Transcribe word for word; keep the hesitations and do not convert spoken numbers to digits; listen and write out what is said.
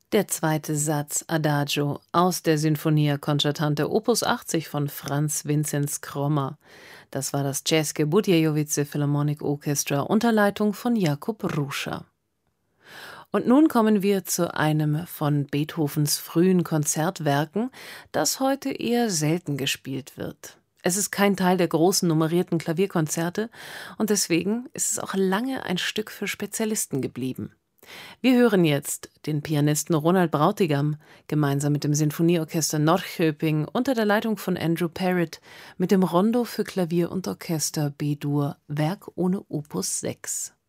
Der zweite Satz Adagio aus der Sinfonia Concertante Opus achtzig von Franz Vinzenz Krommer. Das war das České Budějovice Philharmonic Orchestra unter Leitung von Jakub Ruscha. Und nun kommen wir zu einem von Beethovens frühen Konzertwerken, das heute eher selten gespielt wird. Es ist kein Teil der großen nummerierten Klavierkonzerte und deswegen ist es auch lange ein Stück für Spezialisten geblieben. Wir hören jetzt den Pianisten Ronald Brautigam gemeinsam mit dem Sinfonieorchester Norrköping unter der Leitung von Andrew Parrott mit dem Rondo für Klavier und Orchester B-Dur, Werk ohne Opus sechs.